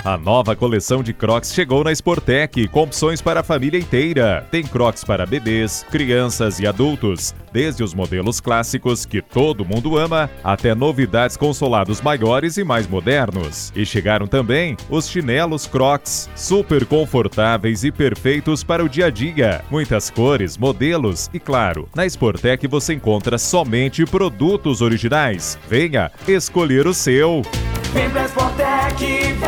A nova coleção de Crocs chegou na Sportec, com opções para a família inteira. Tem Crocs para bebês, crianças e adultos, desde os modelos clássicos que todo mundo ama, até novidades com solados maiores e mais modernos. E chegaram também os chinelos Crocs, super confortáveis e perfeitos para o dia a dia. Muitas cores, modelos e, claro, na Sportec você encontra somente produtos originais. Venha escolher o seu. Vem pra Sportec,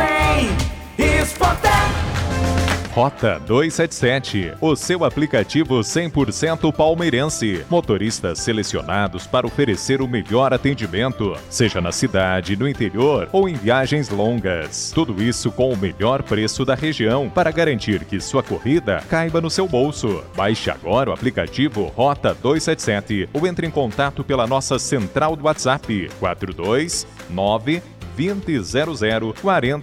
vem Sportec. Rota 277, o seu aplicativo 100% palmeirense. Motoristas selecionados para oferecer o melhor atendimento, seja na cidade, no interior ou em viagens longas. Tudo isso com o melhor preço da região, para garantir que sua corrida caiba no seu bolso. Baixe agora o aplicativo Rota 277 ou entre em contato pela nossa central do WhatsApp 429 2000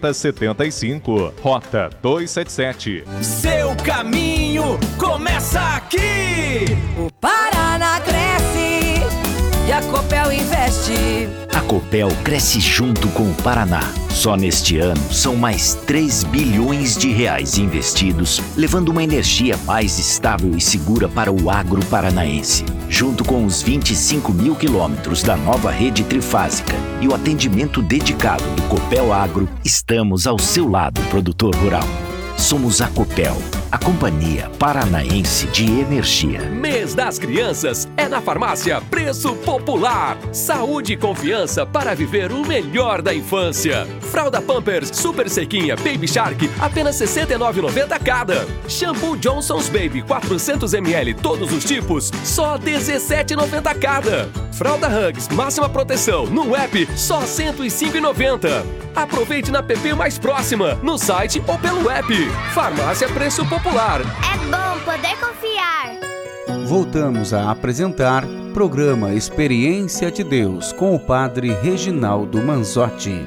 4075. Rota 277. Seu caminho começa aqui. O Paraná cresce e a Copel investe. A Copel cresce junto com o Paraná. Só neste ano são mais 3 bilhões de reais investidos, levando uma energia mais estável e segura para o agro paranaense. Junto com os 25 mil quilômetros da nova rede trifásica e o atendimento dedicado do Copel Agro, estamos ao seu lado, produtor rural. Somos a Copel, a Companhia Paranaense de Energia. Mês das Crianças é na farmácia Preço Popular. Saúde e confiança para viver o melhor da infância. Fralda Pampers Super Sequinha Baby Shark, apenas R$ 69,90 cada. Shampoo Johnson's Baby 400ml todos os tipos, só R$ 17,90 cada. Fralda Hugs Máxima Proteção no app, só R$ 105,90. Aproveite na PP mais próxima, no site ou pelo app. Farmácia Preço Popular. É bom poder confiar. Voltamos a apresentar programa Experiência de Deus com o Padre Reginaldo Manzotti.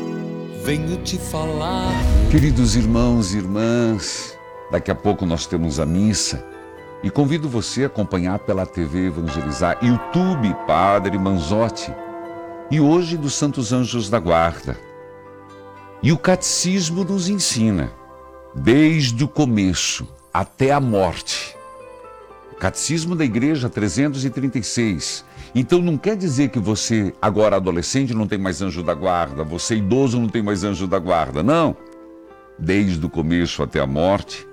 Venho te falar. Queridos irmãos e irmãs, daqui a pouco nós temos a missa e convido você a acompanhar pela TV Evangelizar, YouTube Padre Manzotti, e hoje dos Santos Anjos da Guarda. E o Catecismo nos ensina, desde o começo até a morte. O Catecismo da Igreja 336. Então não quer dizer que você, agora adolescente, não tem mais anjo da guarda, você idoso não tem mais anjo da guarda, não. Desde o começo até a morte,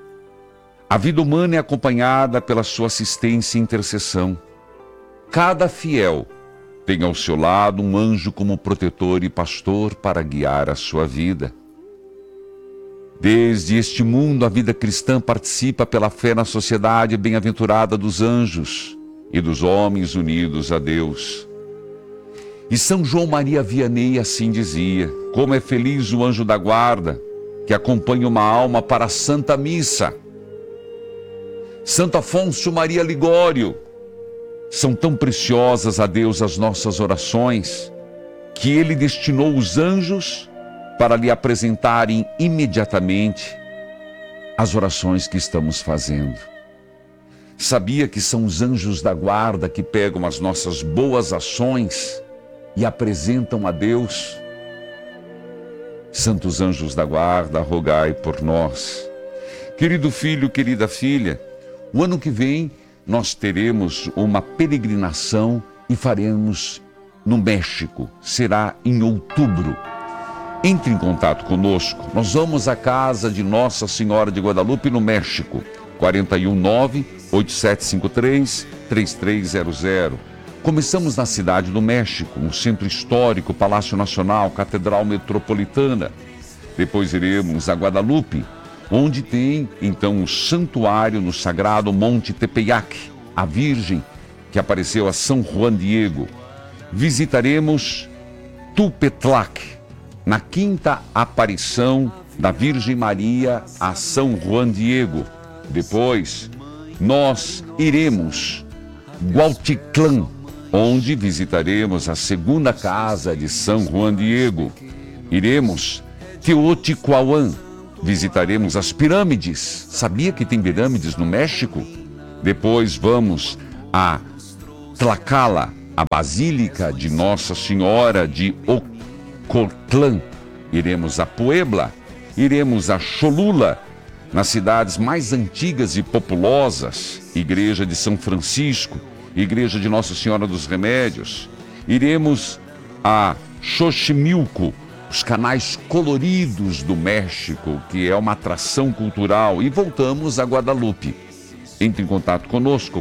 a vida humana é acompanhada pela sua assistência e intercessão. Cada fiel tem ao seu lado um anjo como protetor e pastor para guiar a sua vida. Desde este mundo, a vida cristã participa pela fé na sociedade bem-aventurada dos anjos e dos homens unidos a Deus. E São João Maria Vianney assim dizia: como é feliz o anjo da guarda que acompanha uma alma para a Santa Missa. Santo Afonso Maria Ligório: são tão preciosas a Deus as nossas orações, que Ele destinou os anjos para lhe apresentarem imediatamente as orações que estamos fazendo. Sabia que são os anjos da guarda que pegam as nossas boas ações e apresentam a Deus? Santos anjos da guarda, rogai por nós. Querido filho, querida filha, o ano que vem nós teremos uma peregrinação e faremos no México. Será em outubro. Entre em contato conosco. Nós vamos à casa de Nossa Senhora de Guadalupe no México. 419-8753-3300. Começamos na cidade do México, no Centro Histórico, Palácio Nacional, Catedral Metropolitana. Depois iremos a Guadalupe, onde tem, então, o santuário no sagrado Monte Tepeyac, a Virgem que apareceu a São Juan Diego. Visitaremos Tupetlac, na quinta aparição da Virgem Maria a São Juan Diego. Depois, nós iremos Gualticlán, onde visitaremos a segunda casa de São Juan Diego. Iremos Teotihuacan, visitaremos as pirâmides. Sabia que tem pirâmides no México? Depois vamos a Tlaxcala, a Basílica de Nossa Senhora de Ocotlán. Iremos a Puebla Iremos a Cholula, nas cidades mais antigas e populosas, Igreja de São Francisco, Igreja de Nossa Senhora dos Remédios. Iremos a Xochimilco, os canais coloridos do México, que é uma atração cultural. E voltamos a Guadalupe. Entre em contato conosco,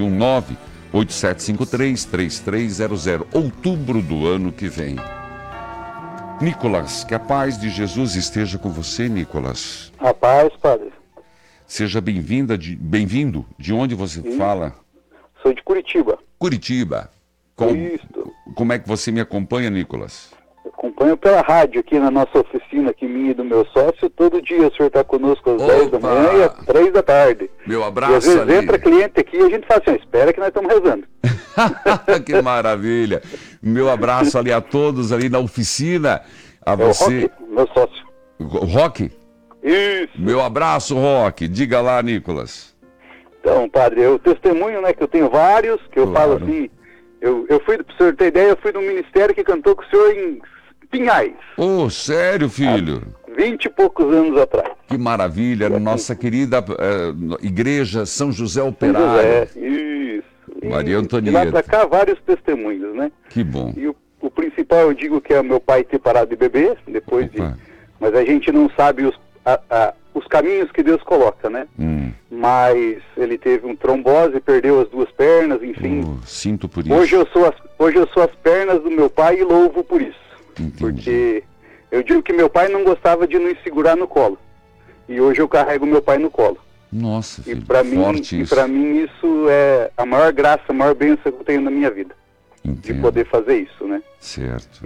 419-8753-3300, outubro do ano que vem. Nicolas, que a paz de Jesus esteja com você, Nicolas. A paz, padre. Seja bem-vindo. De onde você fala? Sou de Curitiba. Curitiba. Como é que você me acompanha, Nicolas? Acompanho pela rádio aqui na nossa oficina, aqui minha e do meu sócio. Todo dia o senhor está conosco às 10 da manhã e às 3 da tarde. Meu abraço. E às vezes ali. entra cliente aqui e a gente fala assim, espera que nós estamos rezando. Que maravilha. Meu abraço ali a todos ali na oficina. A você. O Roque, meu sócio. Roque? Isso. Meu abraço, Roque. Diga lá, Nicolas. Então, padre, eu testemunho, né, que eu tenho vários, que eu falo assim, eu fui, pra o senhor ter ideia, eu fui do ministério que cantou com o senhor em Pinhais. Oh, sério, filho? Há 20 e poucos anos atrás. Que maravilha, nossa querida igreja São José Operário. Isso. Maria Antonieta. De lá pra cá, vários testemunhos, né? Que bom. E o principal, eu digo que é o meu pai ter parado de beber, depois de... Mas a gente não sabe os caminhos que Deus coloca, né? Mas ele teve um trombose, perdeu as 2 pernas, enfim. Sinto por isso. Hoje eu sou as pernas do meu pai e louvo por isso. Entendi. Porque eu digo que meu pai não gostava de nos segurar no colo. E hoje eu carrego meu pai no colo. Nossa, filho, forte isso. E para mim isso é a maior graça, a maior bênção que eu tenho na minha vida. Entendo. De poder fazer isso, né? Certo.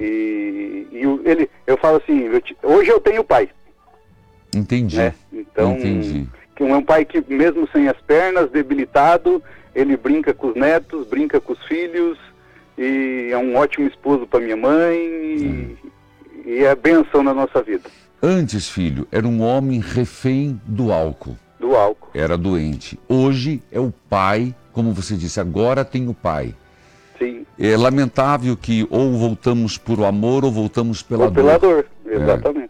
Eu falo assim, hoje eu tenho pai. Entendi. Né? Então, entendi. Que é um pai que mesmo sem as pernas, debilitado, ele brinca com os netos, brinca com os filhos, e é um ótimo esposo para minha mãe, e é bênção na nossa vida. Antes, filho, era um homem refém do álcool. Do álcool. Era doente. Hoje é o pai, como você disse, agora tem o pai. Sim. É lamentável que ou voltamos por amor ou voltamos pela dor. Pela dor, exatamente.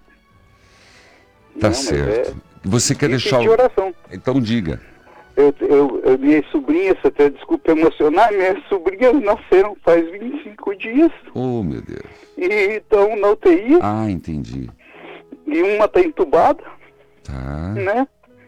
Tá certo. Você quer deixar de oração. Então diga. Minhas sobrinhas, até desculpa emocionar, minhas sobrinhas nasceram faz 25 dias. Oh, meu Deus. E estão na UTI. Ah, entendi. E uma está entubada. Tá. Né?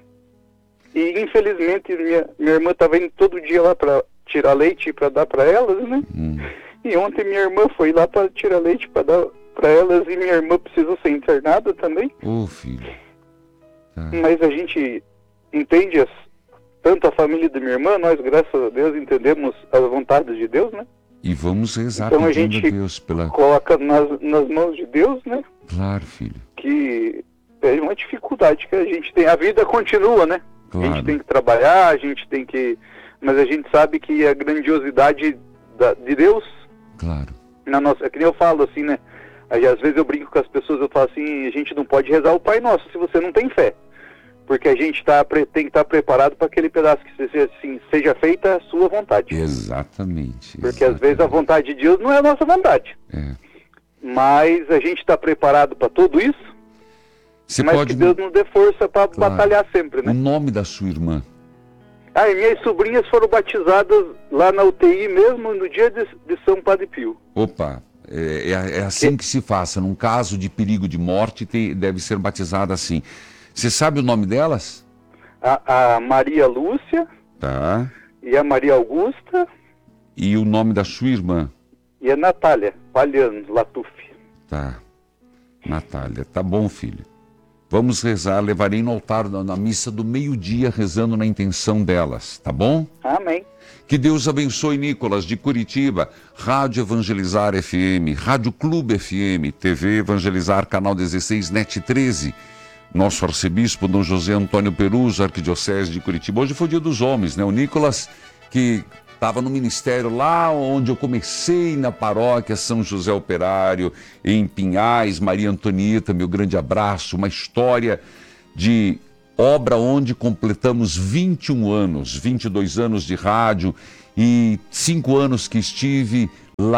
E infelizmente minha irmã estava indo todo dia lá para tirar leite para dar para elas, né? E ontem minha irmã foi lá para tirar leite para dar para elas e minha irmã precisou ser internada também. Ô, filho. Tá. Mas a gente entende tanto a família da minha irmã, nós, graças a Deus, entendemos as vontades de Deus, né? E vamos rezar então pedindo a gente a Deus pela... coloca nas mãos de Deus, né? Claro, filho. Que é uma dificuldade que a gente tem. A vida continua, né? Claro. A gente tem que trabalhar, a gente tem que... Mas a gente sabe que a grandiosidade de Deus... Claro. Na nossa... É que nem eu falo assim, né? Aí, às vezes eu brinco com as pessoas, eu falo assim, a gente não pode rezar o Pai Nosso se você não tem fé. Porque a gente tem que estar preparado para aquele pedaço que seja feita a sua vontade. Exatamente. Porque às vezes a vontade de Deus não é a nossa vontade. Mas a gente está preparado para tudo isso. Que Deus nos dê força para batalhar sempre, né? O nome da sua irmã? E minhas sobrinhas foram batizadas lá na UTI mesmo no dia de São Padre Pio. Opa, é assim que se faça. Num caso de perigo de morte, deve ser batizada assim. Você sabe o nome delas? A Maria Lúcia. Tá. E a Maria Augusta. E o nome da sua irmã? E a Natália Palhano Latuf. Tá. Natália, tá bom, filho. Vamos rezar, levarei no altar na missa do meio-dia, rezando na intenção delas, tá bom? Amém. Que Deus abençoe, Nicolas, de Curitiba, Rádio Evangelizar FM, Rádio Clube FM, TV Evangelizar, Canal 16, NET 13, nosso arcebispo, Dom José Antônio Peruso, Arquidiocese de Curitiba. Hoje foi o Dia dos Homens, né? O Nicolas, que estava no ministério lá onde eu comecei, na paróquia São José Operário, em Pinhais, Maria Antonieta, meu grande abraço, uma história de obra onde completamos 21 anos, 22 anos de rádio e 5 anos que estive lá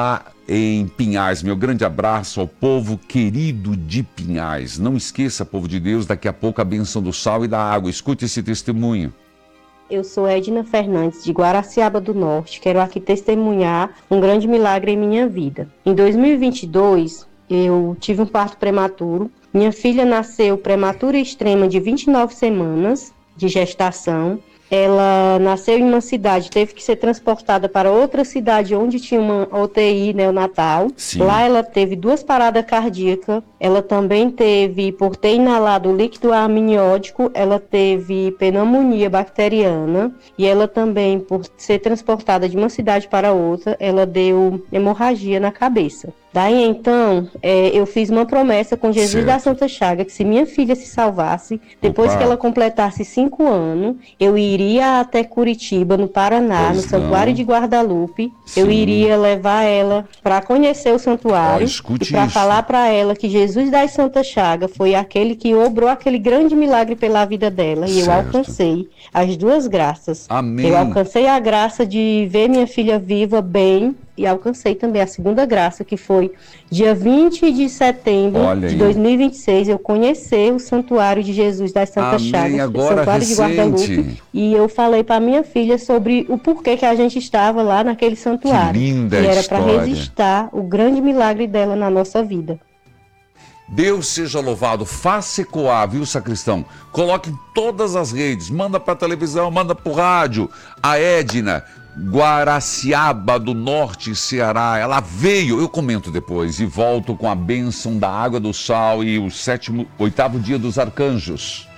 em Pinhais. Meu grande abraço ao povo querido de Pinhais. Não esqueça, povo de Deus, daqui a pouco a bênção do sal e da água. Escute esse testemunho. Eu sou Edna Fernandes, de Guaraciaba do Norte. Quero aqui testemunhar um grande milagre em minha vida. Em 2022, eu tive um parto prematuro. Minha filha nasceu prematura e extrema de 29 semanas de gestação. Ela nasceu em uma cidade, teve que ser transportada para outra cidade onde tinha uma UTI neonatal. Sim. Lá ela teve 2 paradas cardíacas. Ela também teve, por ter inalado o líquido amniótico, ela teve pneumonia bacteriana. E ela também, por ser transportada de uma cidade para outra, ela deu hemorragia na cabeça. Daí então, eu fiz uma promessa com Jesus da Santa Chaga, que se minha filha se salvasse, depois que ela completasse 5 anos, eu iria até Curitiba, no Paraná, no Santuário de Guadalupe. Sim. Eu iria levar ela para conhecer o santuário e para falar para ela que Jesus da Santa Chaga foi aquele que obrou aquele grande milagre pela vida dela. E eu alcancei as 2 graças. Amém. Eu alcancei a graça de ver minha filha viva, bem, e alcancei também a segunda graça, que foi dia 20 de setembro de 2026, eu conheci o Santuário de Jesus das Santas Chagas, agora Santuário recente. de Guadalupe, e eu falei para minha filha sobre o porquê que a gente estava lá naquele santuário. Que linda e era história. para registrar o grande milagre dela na nossa vida. Deus seja louvado. Faça ecoar, viu, sacristão? Coloque em todas as redes, manda para televisão, manda para o rádio. A Edna, Guaraciaba do Norte, Ceará, ela veio, eu comento depois, e volto com a bênção da água do sal e o 8º dia dos arcanjos.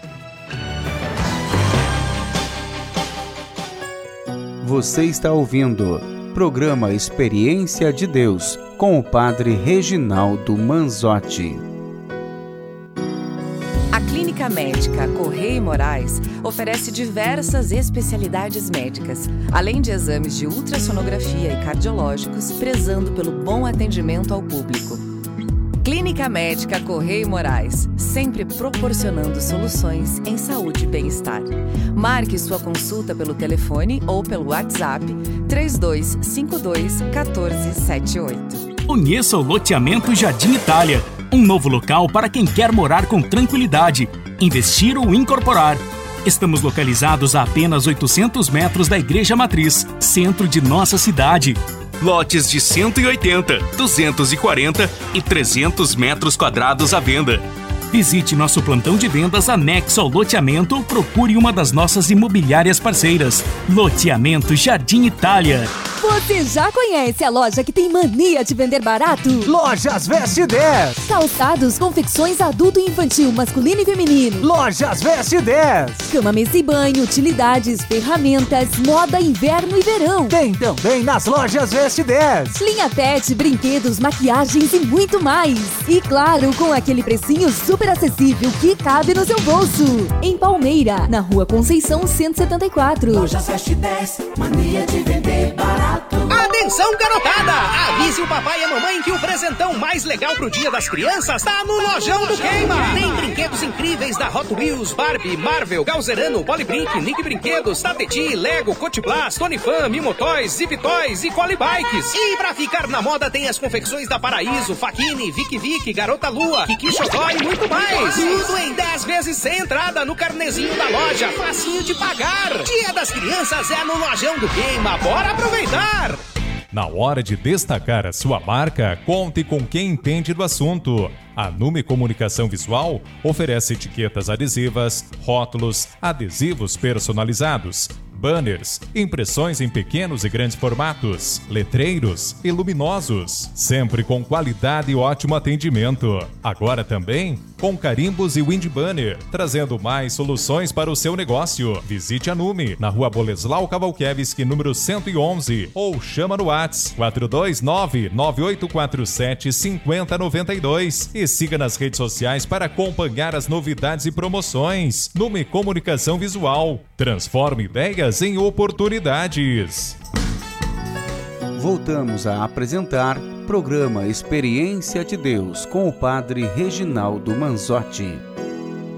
Você está ouvindo programa Experiência de Deus com o Padre Reginaldo Manzotti. A Clínica Médica Correia e Moraes oferece diversas especialidades médicas, além de exames de ultrassonografia e cardiológicos, prezando pelo bom atendimento ao público. Clínica Médica Correia e Moraes, sempre proporcionando soluções em saúde e bem-estar. Marque sua consulta pelo telefone ou pelo WhatsApp 3252-1478. Conheça o loteamento Jardim Itália, um novo local para quem quer morar com tranquilidade, investir ou incorporar. Estamos localizados a apenas 800 metros da Igreja Matriz, centro de nossa cidade. Lotes de 180, 240 e 300 metros quadrados à venda. Visite nosso plantão de vendas anexo ao loteamento ou procure uma das nossas imobiliárias parceiras. Loteamento Jardim Itália. Você já conhece a loja que tem mania de vender barato? Lojas Veste 10. Calçados, confecções adulto e infantil, masculino e feminino. Lojas Veste 10. Cama, mesa e banho, utilidades, ferramentas, moda, inverno e verão. Tem também nas Lojas Veste 10. Linha pet, brinquedos, maquiagens e muito mais. E claro, com aquele precinho super acessível que cabe no seu bolso. Em Palmeira, na Rua Conceição 174. Lojas Veste 10, mania de vender barato. Atenção, garotada! Avise o papai e a mamãe que o presentão mais legal pro Dia das Crianças tá no Lojão do Queima. Tem brinquedos incríveis da Hot Wheels, Barbie, Marvel, Galzerano, Polybrinque, Nick Brinquedos, Tapeti, Lego, Cotiblast, Tony Fan, Mimotoys, Zip Toys e Collie Bikes. E pra ficar na moda tem as confecções da Paraíso, Faquini, Vic, Garota Lua, Kiki Xodó e muito mais. Tudo em 10 vezes sem entrada no carnezinho da loja. Facinho de pagar. Dia das Crianças é no Lojão do Queima. Bora aproveitar! Na hora de destacar a sua marca, conte com quem entende do assunto. A Nume Comunicação Visual oferece etiquetas adesivas, rótulos, adesivos personalizados, banners, impressões em pequenos e grandes formatos, letreiros e luminosos, sempre com qualidade e ótimo atendimento. Agora também com carimbos e wind banner, trazendo mais soluções para o seu negócio. Visite a Nume, na Rua Boleslau Cavalkiewicz, número 111, ou chama no WhatsApp 429-9847-5092 e siga nas redes sociais para acompanhar as novidades e promoções. Nume Comunicação Visual, transforma ideias em oportunidades. Voltamos a apresentar programa Experiência de Deus com o Padre Reginaldo Manzotti.